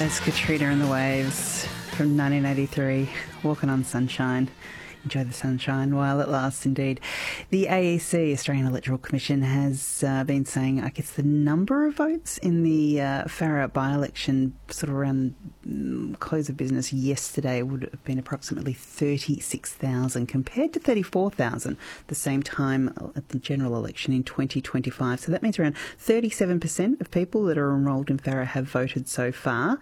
That's Katrina and the Waves from 1983, Walking on Sunshine. Enjoy the sunshine while it lasts, indeed. The AEC, Australian Electoral Commission, has been saying, I guess, the number of votes in the Farrer by-election sort of around close of business yesterday would have been approximately 36,000 compared to 34,000 the same time at the general election in 2025. So that means around 37% of people that are enrolled in Farrer have voted so far.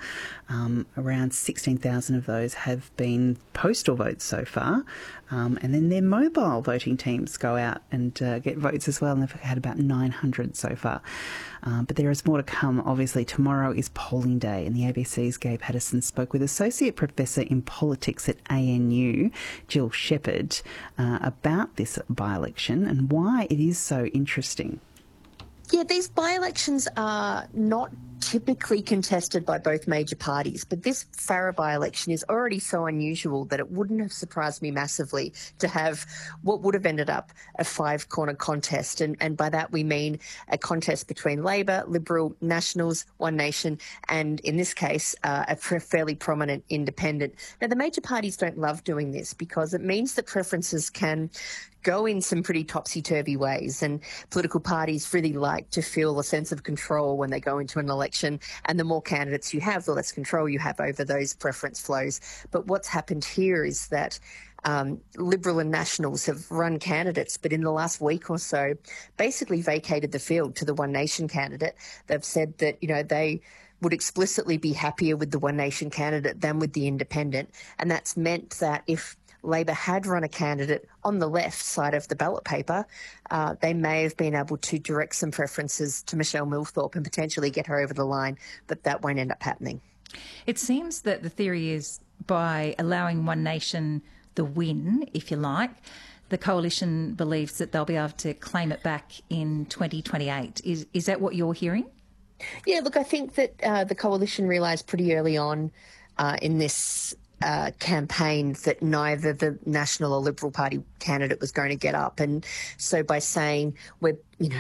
Around 16,000 of those have been postal votes so far. And then their mobile voting teams go out and get votes as well, and they've had about 900 so far. But there is more to come. Obviously, tomorrow is polling day, and the ABC's Gabe Patterson spoke with Associate Professor in Politics at ANU, Jill Shepherd, about this by-election and why it is so interesting. Yeah, these by-elections are not typically contested by both major parties, but this Farrer by-election is already so unusual that it wouldn't have surprised me massively to have what would have ended up a five-corner contest. And by that we mean a contest between Labor, Liberal, Nationals, One Nation, and in this case, a fairly prominent independent. Now, the major parties don't love doing this because it means that preferences can go in some pretty topsy-turvy ways, and political parties really like to feel a sense of control when they go into an election, and the more candidates you have, the less control you have over those preference flows. But what's happened here is that Liberal and Nationals have run candidates, but in the last week or so basically vacated the field to the One Nation candidate. They've said that, they would explicitly be happier with the One Nation candidate than with the independent, and that's meant that if Labor had run a candidate on the left side of the ballot paper, they may have been able to direct some preferences to Michelle Milthorpe and potentially get her over the line, but that won't end up happening. It seems that the theory is by allowing One Nation the win, if you like, the coalition believes that they'll be able to claim it back in 2028. Is that what you're hearing? Yeah, look, I think that the coalition realised pretty early on in this campaign that neither the National or Liberal Party candidate was going to get up, and so by saying we're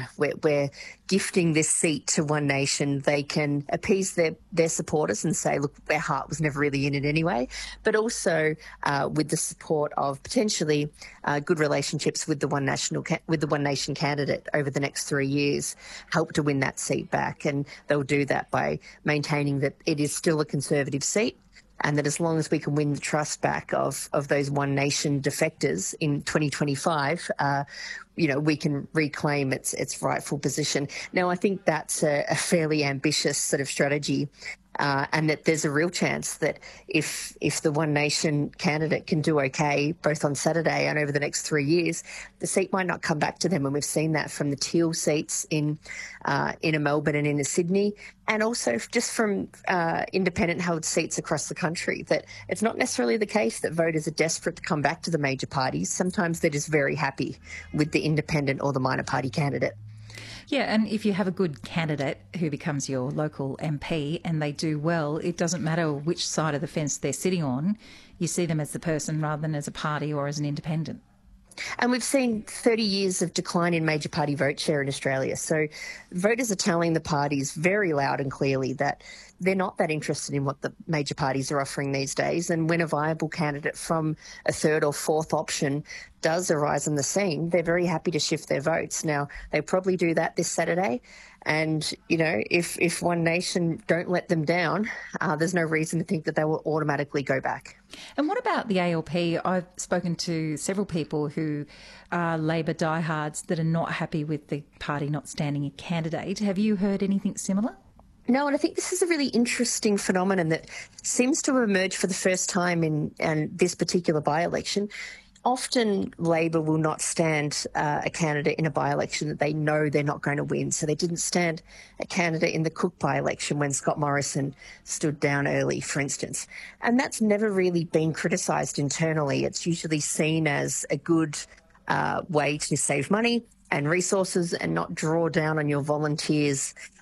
gifting this seat to One Nation, they can appease their supporters and say, look, their heart was never really in it anyway, but also with the support of potentially good relationships with the One Nation candidate over the next 3 years, help to win that seat back, and they'll do that by maintaining that it is still a Conservative seat, and that as long as we can win the trust back of those One Nation defectors in 2025, we can reclaim its rightful position. Now, I think that's a fairly ambitious sort of strategy, and that there's a real chance that if the One Nation candidate can do okay both on Saturday and over the next 3 years, the seat might not come back to them. And we've seen that from the Teal seats in Melbourne and in Sydney, and also just from independent-held seats across the country, that it's not necessarily the case that voters are desperate to come back to the major parties. Sometimes they're just very happy with the independent or the minor party candidate. Yeah, and if you have a good candidate who becomes your local MP and they do well, it doesn't matter which side of the fence they're sitting on. You see them as the person rather than as a party or as an independent. And we've seen 30 years of decline in major party vote share in Australia. So voters are telling the parties very loud and clearly that they're not that interested in what the major parties are offering these days. And when a viable candidate from a third or fourth option does arise on the scene, they're very happy to shift their votes. Now, they probably do that this Saturday. And, if One Nation don't let them down, there's no reason to think that they will automatically go back. And what about the ALP? I've spoken to several people who are Labor diehards that are not happy with the party not standing a candidate. Have you heard anything similar? No, and I think this is a really interesting phenomenon that seems to emerge for the first time in this particular by-election. Often Labor will not stand a candidate in a by-election that they know they're not going to win. So they didn't stand a candidate in the Cook by-election when Scott Morrison stood down early, for instance. And that's never really been criticised internally. It's usually seen as a good way to save money and resources and not draw down on your volunteers